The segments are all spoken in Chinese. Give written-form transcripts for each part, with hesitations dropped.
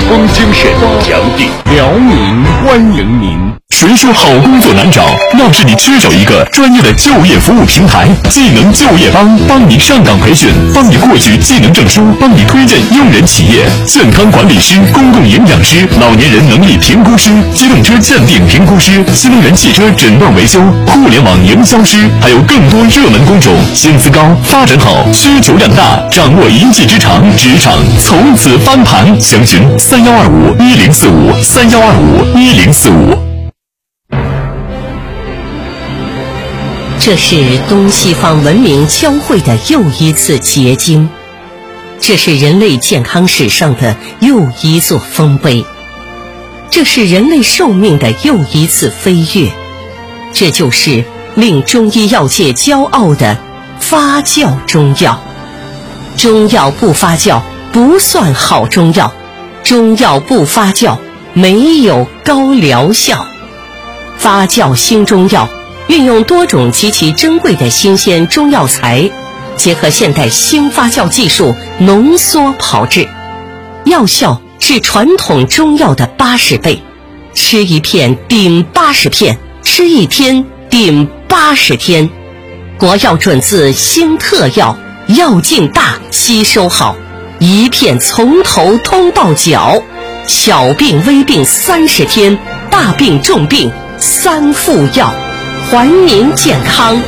风精神，强地辽宁欢迎您。 谁说好工作难找？那是你缺少一个专业的就业服务平台。技能就业帮，帮你上岗培训，帮你获取技能证书，帮你推荐用人企业。健康管理师、公共营养师、老年人能力评估师、机动车鉴定评估师、新能源汽车诊断维修、互联网营销师，还有更多热门工种，薪资高，发展好，需求量大，掌握一技之长，职场从此翻盘。详询31251045，31251045。 这是东西方文明交汇的又一次结晶，这是人类健康史上的又一座丰碑，这是人类寿命的又一次飞跃，这就是令中医药界骄傲的发酵中药。中药不发酵不算好中药，中药不发酵没有高疗效。发酵新中药运用多种极其珍贵的新鲜中药材，结合现代新发酵技术浓缩炮制，药效是传统中药的80倍，吃一片顶80片，吃一天顶80天。国药准字新特药，药劲大，吸收好，一片从头通到脚，小病微病30天，大病重病3副药，还您健康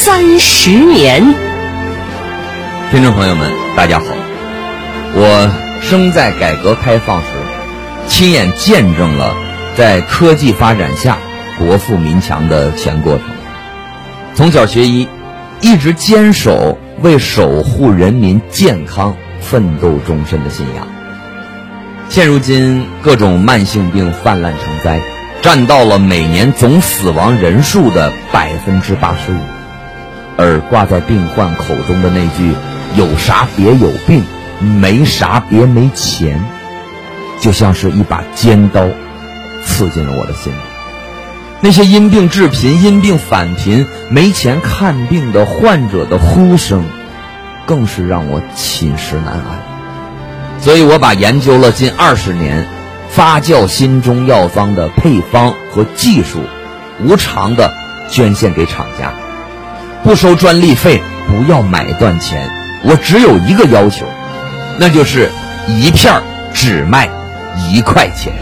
30年。 听众朋友们，大家好，我生在改革开放时，亲眼见证了在科技发展下国富民强的全过程。从小学医，一直坚守为守护人民健康奋斗终身的信仰。现如今各种慢性病泛滥成灾，占到了每年总死亡人数的85%，而挂在病患口中的那句有啥别有病，没啥别没钱，就像是一把尖刀刺进了我的心里。那些因病致贫、因病返贫、没钱看病的患者的呼声更是让我寝食难安。所以我把研究了近20年发酵新中药方的配方和技术无偿的捐献给厂家，不收专利费，不要买断钱，我只有一个要求，那就是一片只卖1块钱。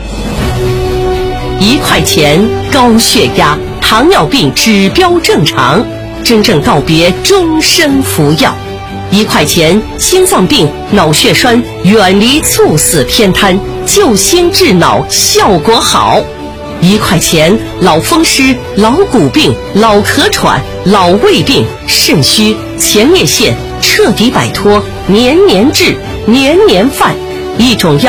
1块钱，高血压、糖尿病指标正常，真正告别终身服药。1块钱，心脏病、脑血栓远离猝死偏瘫，救心治脑效果好。1块钱，老风湿、老骨病、老咳喘、老胃病、肾虚、前列腺彻底摆脱，年年治，年年犯。一种药